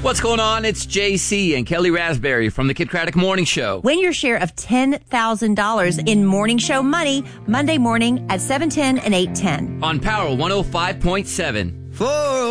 What's going on? It's JC and Kelly Raspberry from the Kid Craddock Morning Show. Win your share of $10,000 in Morning Show money Monday morning at 7:10 and 8:10. On Power 105.7.